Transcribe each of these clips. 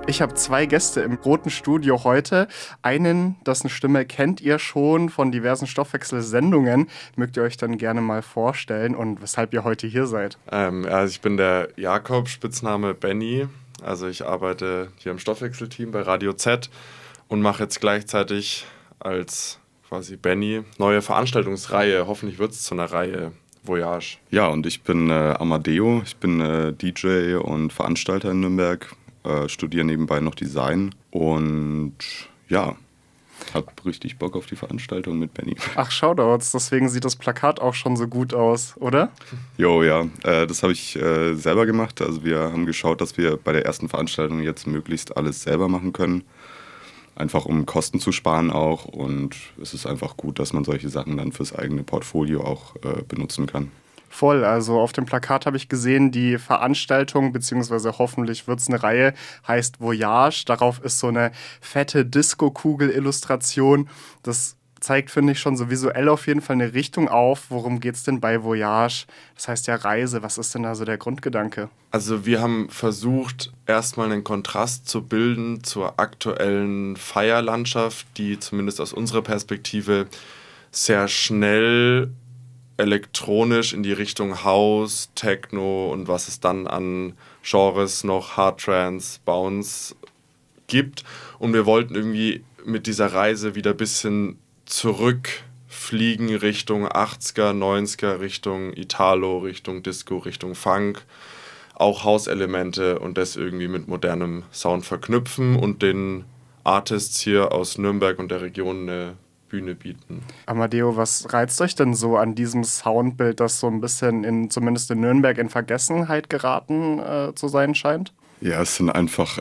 Ich habe 2 Gäste im roten Studio heute. Einen, dessen Stimme kennt ihr schon von diversen Stoffwechselsendungen. Mögt ihr euch dann gerne mal vorstellen und weshalb ihr heute hier seid? Also ich bin der Jakob, Spitzname Benny. Also ich arbeite hier im Stoffwechselteam bei Radio Z und mache jetzt gleichzeitig als quasi Benny neue Veranstaltungsreihe. Hoffentlich wird es zu einer Reihe. Voyage. Ja, und ich bin Amadeo, ich bin DJ und Veranstalter in Nürnberg, studiere nebenbei noch Design und ja, hab richtig Bock auf die Veranstaltung mit Benny. Ach, Shoutouts, deswegen sieht das Plakat auch schon so gut aus, oder? Jo, ja, das habe ich selber gemacht. Also wir haben geschaut, dass wir bei der ersten Veranstaltung jetzt möglichst alles selber machen können. Einfach um Kosten zu sparen auch, und es ist einfach gut, dass man solche Sachen dann fürs eigene Portfolio auch benutzen kann. Voll, also auf dem Plakat habe ich gesehen, die Veranstaltung, beziehungsweise hoffentlich wird es eine Reihe, heißt Voyage. Darauf ist so eine fette Disco-Kugel-Illustration. Das zeigt, finde ich, schon so visuell auf jeden Fall eine Richtung auf. Worum geht es denn bei Voyage? Das heißt ja Reise. Was ist denn da so der Grundgedanke? Also wir haben versucht, erstmal einen Kontrast zu bilden zur aktuellen Feierlandschaft, die zumindest aus unserer Perspektive sehr schnell elektronisch in die Richtung House, Techno und was es dann an Genres noch, Hard Trance, Bounce gibt. Und wir wollten irgendwie mit dieser Reise wieder ein bisschen zurückfliegen Richtung 80er, 90er, Richtung Italo, Richtung Disco, Richtung Funk, auch House-Elemente, und das irgendwie mit modernem Sound verknüpfen und den Artists hier aus Nürnberg und der Region eine Bühne bieten. Amadeo, was reizt euch denn so an diesem Soundbild, das so ein bisschen zumindest in Nürnberg in Vergessenheit geraten zu sein scheint? Ja, es sind einfach,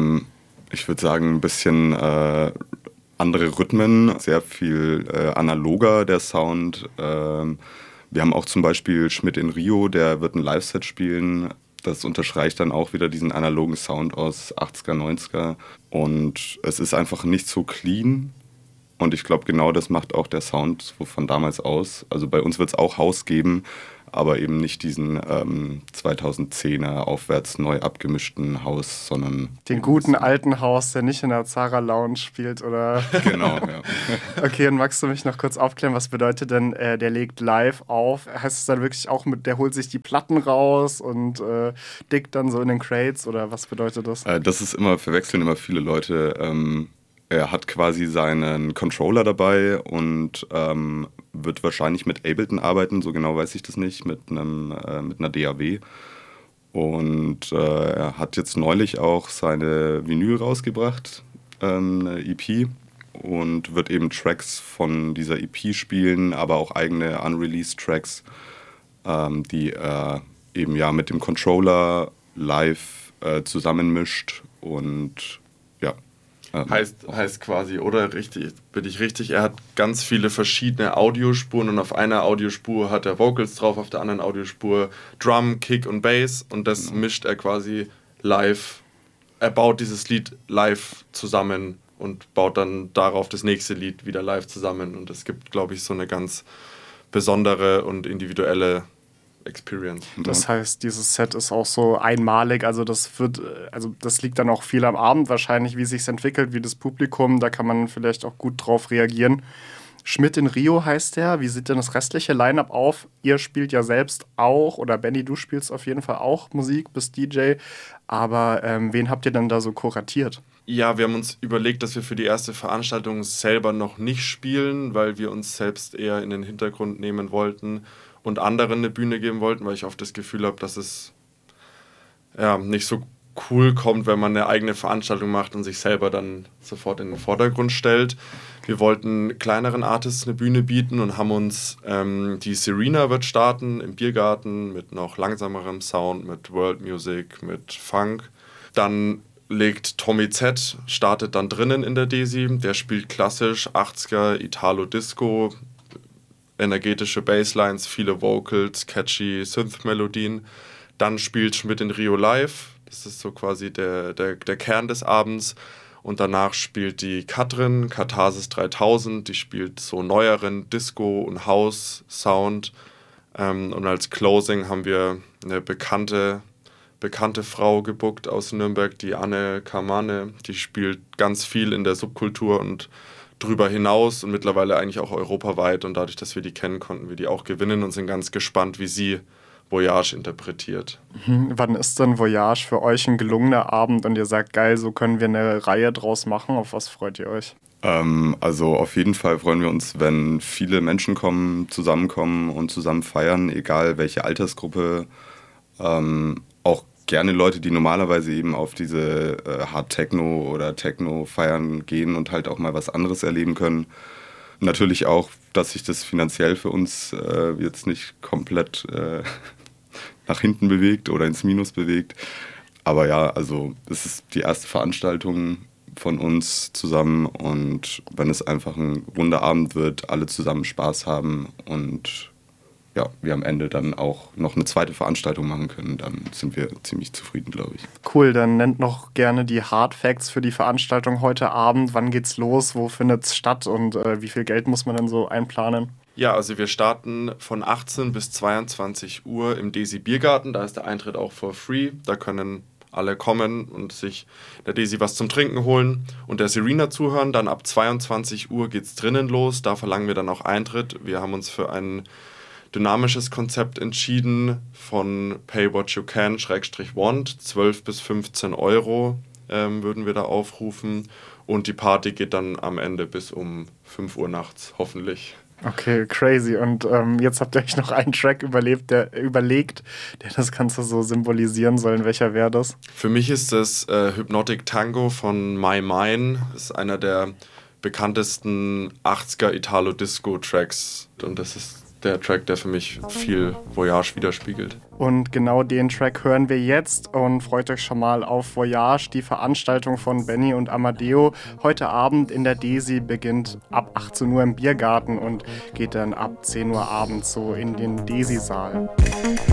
ich würde sagen, ein bisschen andere Rhythmen, sehr viel analoger der Sound. Wir haben auch zum Beispiel Schmidt in Rio, der wird ein Live-Set spielen. Das unterstreicht dann auch wieder diesen analogen Sound aus 80er, 90er. Und es ist einfach nicht so clean. Und ich glaube, genau das macht auch der Sound von damals aus. Also bei uns wird es auch House geben, aber eben nicht diesen 2010er aufwärts neu abgemischten House, sondern den guten alten House, der nicht in der Zara Lounge spielt, oder? Genau, ja. Okay, und magst du mich noch kurz aufklären, was bedeutet denn, der legt live auf? Heißt es dann wirklich auch, der holt sich die Platten raus und dickt dann so in den Crates, oder was bedeutet das? Das ist immer, verwechseln immer viele Leute. Er hat quasi seinen Controller dabei und wird wahrscheinlich mit Ableton arbeiten, so genau weiß ich das nicht, mit einer DAW. Und er hat jetzt neulich auch seine Vinyl rausgebracht, eine EP, und wird eben Tracks von dieser EP spielen, aber auch eigene unreleased Tracks, die er eben ja mit dem Controller live zusammenmischt und ja. Heißt quasi, oder richtig, bin ich richtig, er hat ganz viele verschiedene Audiospuren und auf einer Audiospur hat er Vocals drauf, auf der anderen Audiospur Drum, Kick und Bass, und das mischt er quasi live. Er baut dieses Lied live zusammen und baut dann darauf das nächste Lied wieder live zusammen, und es gibt, glaube ich, so eine ganz besondere und individuelle Experience. Das heißt, dieses Set ist auch so einmalig, also das liegt dann auch viel am Abend wahrscheinlich, wie sich's entwickelt, wie das Publikum, da kann man vielleicht auch gut drauf reagieren. Schmidt in Rio heißt der. Wie sieht denn das restliche Line-Up auf? Ihr spielt ja selbst auch, oder Benny, du spielst auf jeden Fall auch Musik, bist DJ, aber wen habt ihr denn da so kuratiert? Ja, wir haben uns überlegt, dass wir für die erste Veranstaltung selber noch nicht spielen, weil wir uns selbst eher in den Hintergrund nehmen wollten und anderen eine Bühne geben wollten, weil ich oft das Gefühl habe, dass es ja nicht so cool kommt, wenn man eine eigene Veranstaltung macht und sich selber dann sofort in den Vordergrund stellt. Wir wollten kleineren Artists eine Bühne bieten und haben uns die Serena wird starten im Biergarten mit noch langsamerem Sound, mit World Music, mit Funk. Dann legt Tommy Z, startet dann drinnen in der Desi, der spielt klassisch 80er Italo Disco, energetische Basslines, viele Vocals, catchy Synth-Melodien. Dann spielt Schmidt in Rio live, das ist so quasi der Kern des Abends. Und danach spielt die Katrin, Katharsis 3000, die spielt so neueren Disco- und House-Sound. Und als Closing haben wir eine bekannte bekannte Frau gebuckt aus Nürnberg, die Anne Kamane. Die spielt ganz viel in der Subkultur und drüber hinaus und mittlerweile eigentlich auch europaweit. Und dadurch, dass wir die kennen, konnten wir die auch gewinnen und sind ganz gespannt, wie sie Voyage interpretiert. Wann ist denn Voyage für euch ein gelungener Abend und ihr sagt, geil, so können wir eine Reihe draus machen? Auf was freut ihr euch? Also auf jeden Fall freuen wir uns, wenn viele Menschen zusammenkommen und zusammen feiern, egal welche Altersgruppe. Auch gerne Leute, die normalerweise eben auf diese Hard Techno oder Techno feiern gehen und halt auch mal was anderes erleben können. Natürlich auch, dass sich das finanziell für uns jetzt nicht komplett nach hinten bewegt oder ins Minus bewegt. Aber ja, also es ist die erste Veranstaltung von uns zusammen und wenn es einfach ein runder Abend wird, alle zusammen Spaß haben und ja, wir am Ende dann auch noch eine zweite Veranstaltung machen können, dann sind wir ziemlich zufrieden, glaube ich. Cool, dann nennt noch gerne die Hard Facts für die Veranstaltung heute Abend. Wann geht's los, wo findet's statt und wie viel Geld muss man denn so einplanen? Ja, also wir starten von 18 bis 22 Uhr im Desi Biergarten. Da ist der Eintritt auch for free. Da können alle kommen und sich der Desi was zum Trinken holen und der Serena zuhören. Dann ab 22 Uhr geht's drinnen los. Da verlangen wir dann auch Eintritt. Wir haben uns für ein dynamisches Konzept entschieden von Pay What You Can /Want. 12 bis 15 Euro würden wir da aufrufen. Und die Party geht dann am Ende bis um 5 Uhr nachts, hoffentlich. Okay, crazy. Und jetzt habt ihr euch noch einen Track überlegt, der das Ganze so symbolisieren soll. Und welcher wäre das? Für mich ist das Hypnotic Tango von My Mine. Das ist einer der bekanntesten 80er Italo-Disco-Tracks. Und das ist der Track, der für mich viel Voyage widerspiegelt. Und genau den Track hören wir jetzt und freut euch schon mal auf Voyage, die Veranstaltung von Benny und Amadeo. Heute Abend in der Desi beginnt ab 18 Uhr im Biergarten und geht dann ab 10 Uhr abends so in den Desi-Saal.